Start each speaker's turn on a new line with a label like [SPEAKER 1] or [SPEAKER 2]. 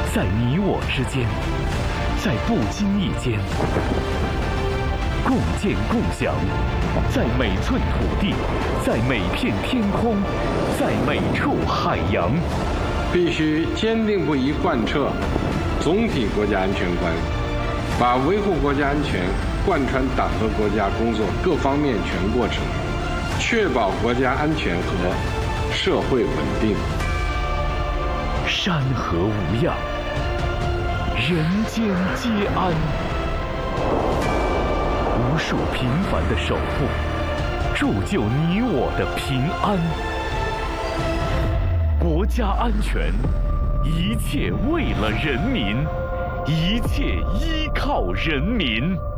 [SPEAKER 1] 在你我之间，在不经意间，共建共享，在每寸土地，在每片天空，在每处海洋，
[SPEAKER 2] 必须坚定不移贯彻总体国家安全观，把维护国家安全贯穿党和国家工作各方面全过程，确保国家安全和社会稳定。
[SPEAKER 1] 山河无恙，人间皆安。无数平凡的守护，铸就你我的平安。国家安全，一切为了人民，一切依靠人民。